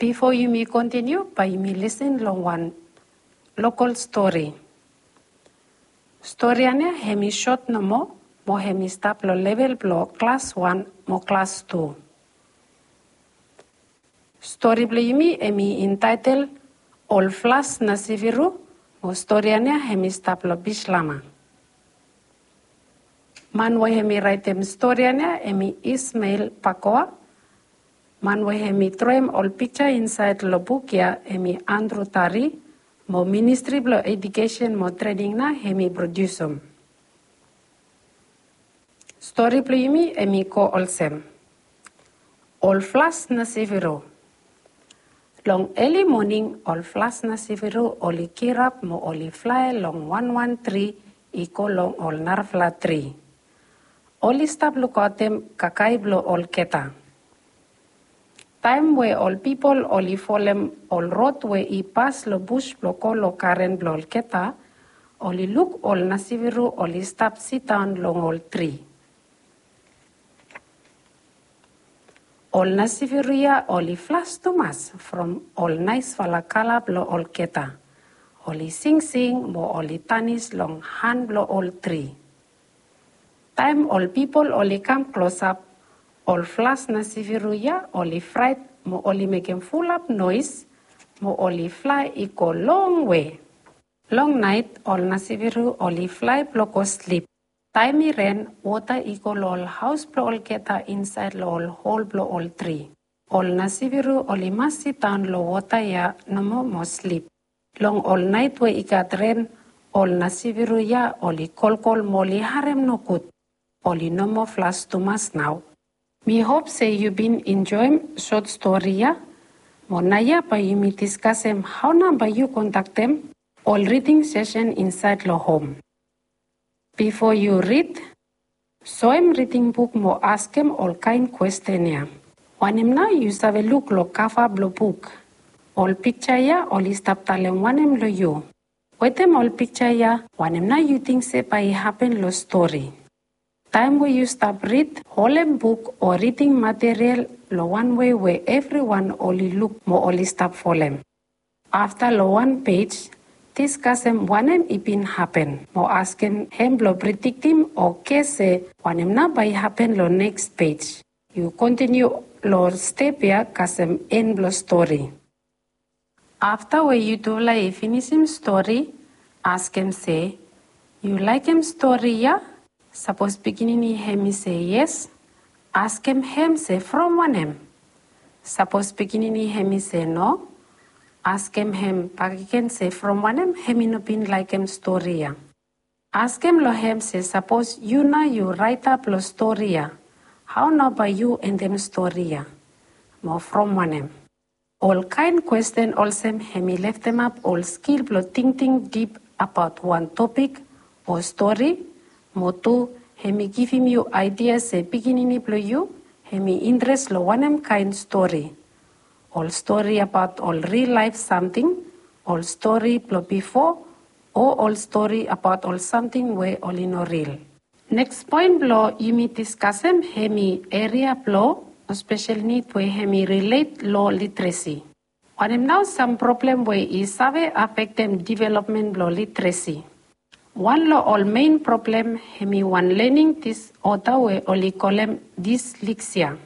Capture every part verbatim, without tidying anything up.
Before you may continue, by you may listen long one local story. Story ane hemi short no mo, mo hemi stop lo level blo class one mo class two. Story blo yumi emi entitled All Flas na Siviru, mo story ane hemi stop lo bislama. Man wa hemi write em story ane emi Ismail Pakoa. Man wa hemi troem all picture inside lo book ya emi Andrew Tari, mo Ministry blo Education mo training na hemi produce. Story blo yumi emi ko olsem. All Flas na Siviru. Long early morning, all Flas na Siviru oli kirap mo oli fly long one one three iko long all narfla three. Oli stop lukotem kakai blo all keta. Time where all people oli folem all road where I pass lo bush blo ko lo karen blo all keta, oli look all na Siviru oli stop sit down long all three. All na Siviru ya oli flash tumas from all nice falakala blo all keta. Oli sing sing mo oli tanis long hand blo all three. Time all people oli come close up, all flash na Siviru ya oli fright mo oli make him full up noise, mo oli fly iko long way. Long night all na Siviru oli fly block or sleep. Time I ran water iko all house blo all keta inside lo all hole blo all three. All na Siviru oli mas sit down lo water ya no mo mo sleep. Long all night we ikat rain all na Siviru ya oli kol kol moli harem no kut. Oli no more flash to mas now. Me hope say you been enjoying short story ya. Monaya pa you me discuss them how na ba you contact them. All reading session inside lo home. Before you read, so I'm reading book mo ask him all kind question ya. When him now you have a look lo cover blo book. All picture ya all is tap talem one him lo you. With them all picture ya, when him now you think say pa happen lo story. Time where you stop read whole book or reading material lo one way where everyone only look mo only stop for them. After lo one page, discuss him one him it been happen. Mo ask him him lo predict him or case one him na by happen lo next page. You continue lo step ya cause him end lo story. After where you do like finish him story, ask him say, you like him story ya? Suppose beginning him say yes, ask him him say from one him. Suppose beginning him say no, ask him him again say from one him him no been like him story ya. Ask him lo him say suppose you na you write up lo story ya. How now by you and them story ya? More from one him. All kind question also him left them up all skill blo thinking deep about one topic or story. Motu, hemi give him you ideas say beginning blo you, hemi interest lo one kind story. All story about all real life something, all story blo before, or all story about all something where all in no real. Next point blo you may discuss him hemi area blo, special need where hemi relate law literacy. When him now some problem where is save affect them development blo literacy. One law all main problem hemi one learning this other way only call them dyslexia.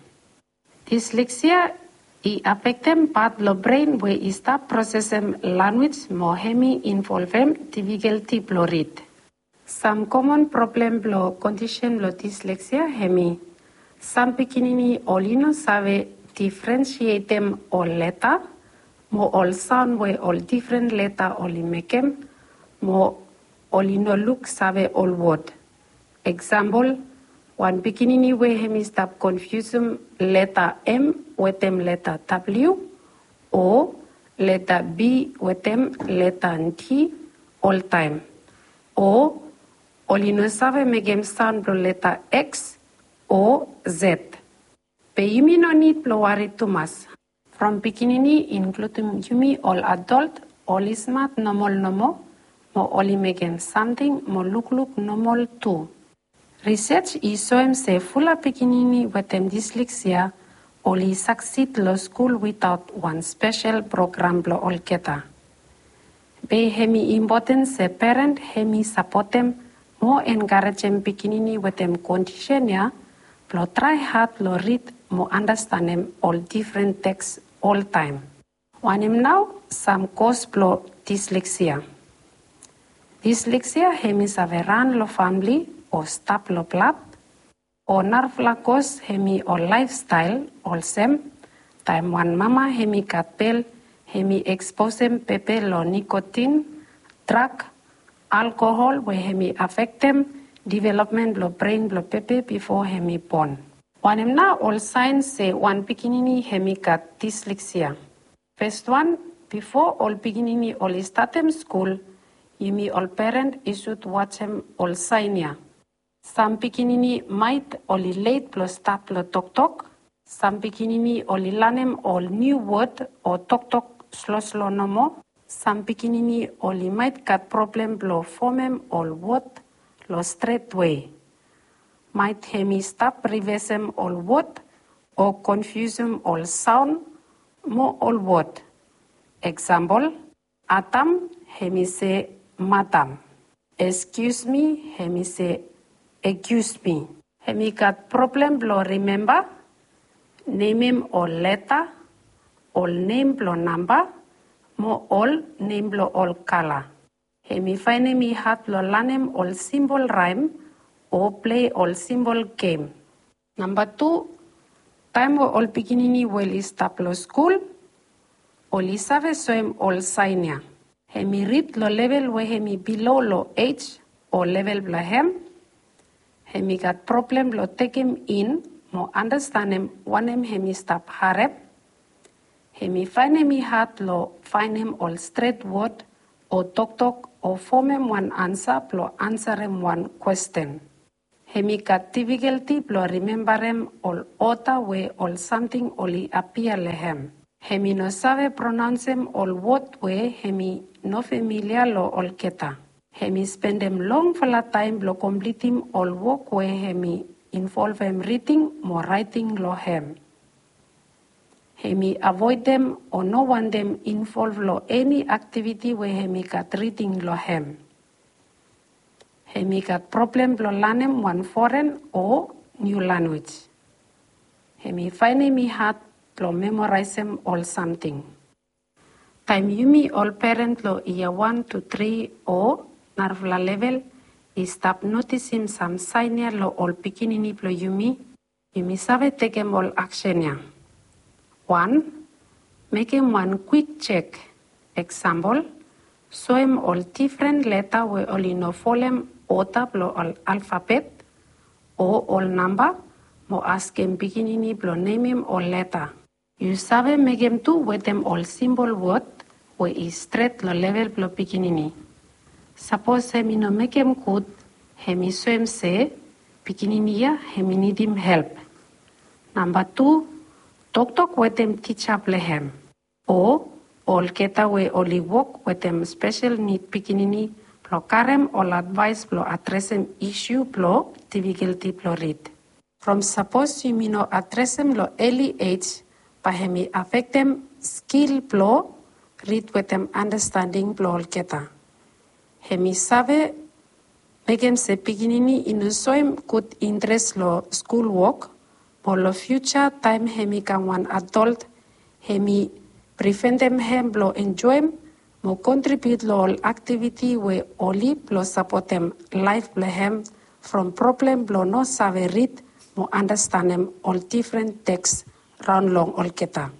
Dyslexia I affect them part lo brain where I start process them language more hemi involve them difficulty blo read. Some common problem blo condition blo dyslexia hemi. Some beginning only no sabe differentiate them all letter, more all sound where all different letter only make them more only no look sabe all word. Example, one beginning way hemi stop confusing letter M with them letter W or letter B with them letter T all time. Or only no sabe make them sound blo letter X or Z. But you may no need to worry too much. From beginning including you me all adult, all smart normal normal. Mo only making something mo look look normal too. Research is so him say full beginning with them dyslexia Oli succeed lo school without one special program lo olketa. Be hemi important se parent hemi support them mo encourage them pikinini with them condition ya. Lo try hard lo read mo understand them all different texts all time. One him now some cause lo dyslexia. Dyslexia hemi saveran lo family or stop lo blood or nerve la cause hemi or lifestyle all same. Time one mama hemi katpel hemi expose them pepe lo nicotine, drug, alcohol where hemi affect them development lo brain lo pepe before hemi born. One him now all signs say one pikinini hemi kat dyslexia. First one, before all pikinini all start them school, yumi all parent is should watch him all sign ya. Some pikinini might only late plus start plus talk talk. Some pikinini only learn him all new word or talk talk slow slow no more. Some pikinini only might got problem blow form him all word lo straight way. Might hemi stop reverse him all word or confuse him all sound more all word. Example, atam hemi say madam. Excuse me hemi say excuse me. Hemi got problem blow remember name him all letter all name blow number mo all name blow all color. Hemi find hemi hard blow learn him all symbol rhyme or play all symbol game. Number two, time wo all pikinini well stop lo school all sabe so him all sign ya. Hemi read lo level where hemi below lo age or level bla hem. Hemi got problem lo take him in mo understand him one him hemi stop harep. Hemi find hemi hard lo find him all straight word or talk talk or form him one answer lo answer him one question. Hemi got difficulty lo remember him all other way all something only appear lehem. Hemi no sabe pronounce him all word way hemi no familiar lo all keta. Hemi spend him long for la time lo complete him all work way hemi involve him reading more writing lo hem. Hemi avoid them or no one them involve lo any activity where hemi got reading lo hem. Hemi got problem lo learn him one foreign or new language. Hemi find hemi hard lo memorize him all something. Time yumi all parent lo year one to three or narvla level is stop notice him some sign ya lo all pikinini lo yumi. Yumi sabe take him all action ya. One, make him one quick check. Example, show him all different letter where only no follow him order lo all alphabet or all number. Mo ask him pikinini lo name him all letter. You sabe make him do with them all symbol word where is straight lo level lo pikinini. Suppose hemi no make him good, hemi so him say pikinini ya hemi need him help. Number two, talk talk with them teach up lehem. Or all keta we only work with them special need pikinini plo karem all advice plo address him issue plo difficulty plo read. From suppose you mean no address him lo early age, pa hemi affect them skill plo read with them understanding plo all keta. Hemi sabe make him se pikinini inu so him good interest lo school work. For the future time hemi can one adult hemi prevent them hem lo enjoy mo contribute lo all activity we only lo support them life lehem from problem lo no sabe read mo understand them all different texts round long all keta.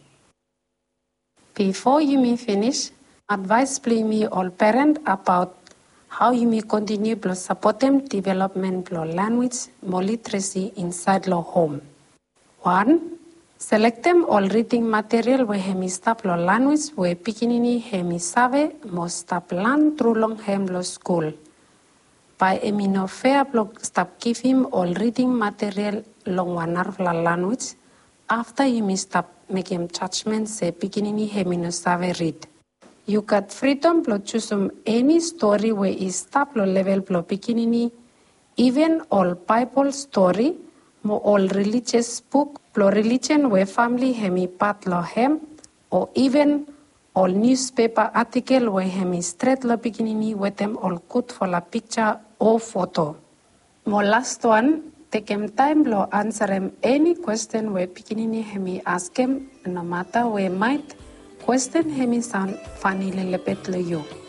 Before you may finish, advise play me all parent about how you may continue to support them development lo language mo literacy inside lo home. One, select them all reading material where hemi stop lo language where pikinini hemi sabe mo stop learn through long hem lo school. By hemi no fair block stop give him all reading material long wanar la language after you may stop make him judgment say pikinini hemi no sabe read. You got freedom to choose any story where is stop lo level lo pikinini even all Bible story mo all religious book, plo religion we family hemi pat lo hem, or even all newspaper article we hemi straight lo beginning with them all good for la picture or photo. Mo last one, take him time lo answer him any question we beginning hemi ask him, no matter we might question hemi sound funny little bit lo you.